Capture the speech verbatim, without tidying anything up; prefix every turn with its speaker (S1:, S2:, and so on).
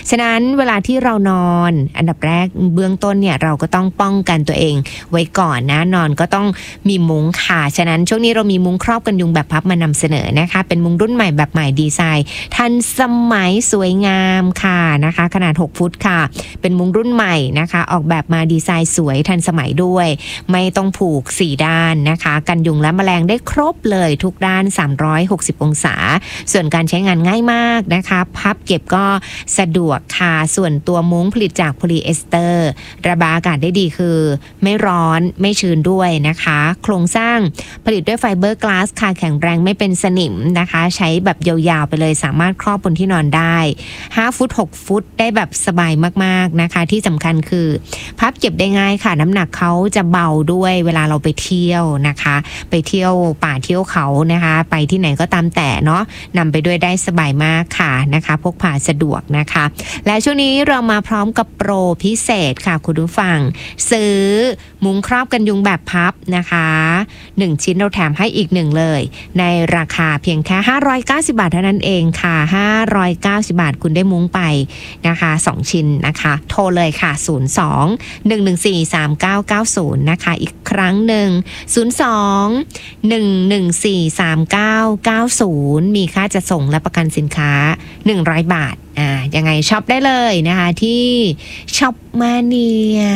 S1: ฉะนั้นเวลาที่เรานอนอันดับแรกเบื้องต้นเนี่ยเราก็ต้องป้องกันตัวเองไว้ก่อนนะนอนก็ต้องมีมุ้งค่ะฉะนั้นช่วงนี้เรามีมุ้งครอบกันยุงแบบพับมานำเสนอนะคะเป็นมุ้งรุ่นใหม่แบบใหม่ดีไซน์ทันสมัยสวยงามค่ะนะคะขนาดหกฟุตค่ะเป็นมุ้งรุ่นใหม่นะคะออกแบบมาดีไซน์สวยทันสมัยด้วยไม่ต้องผูกสี่ด้านนะคะกันยุงและแมลงได้ครบเลยทุกด้านสามร้อยหกสิบองศาส่วนการใช้งานง่ายมากนะคะพับเก็บก็สะดวกค่ะส่วนตัวมุ้งผลิตจากโพลีเอสเตอร์ระบายอากาศได้ดีคือไม่ร้อนไม่ชื้นด้วยนะคะโครงสร้างผลิตด้วยไฟเบอร์กลาสค่ะแข็งแรงไม่เป็นสนิมนะคะใช้แบบยาวๆไปเลยสามารถครอบบนที่นอนได้ห้าฟุตหกฟุตได้แบบสบายมากๆนะคะที่สำคัญคือพับเก็บได้ง่ายค่ะน้ำหนักเขาจะเบาด้วยเวลาเราไปเที่ยวนะคะไปเที่ยวป่าเที่ยวเขานะคะไปที่ไหนก็ตามแต่เนาะนำไปด้วยได้สบายมากค่ะนะคะพกพาสะดวกนะคะและช่วงนี้เรามาพร้อมกับโปรพิเศษค่ะคุณผู้ฟังซื้อมุ้งครอบกันยุงแบบพับนะคะหนึ่งชิ้นเราแถมให้อีกหนึ่งเลยในราคาเพียงแค่ห้าร้อยเก้าสิบบาทเท่านั้นเองค่ะห้าร้อยเก้าสิบบาทคุณได้มุ้งไปนะคะสองชิ้นนะคะโทรเลยค่ะศูนย์ สอง หนึ่ง หนึ่ง สี่ สาม เก้า เก้า ศูนย์นะคะอีกครั้งหนึ่งศูนย์ สอง หนึ่ง หนึ่ง สี่ สาม เก้า เก้า ศูนย์มีค่าจัดส่งและประกันสินค้าหนึ่งร้อยบาทอ่ายังไงช็อปได้เลยนะคะที่ช็อปมาเนีย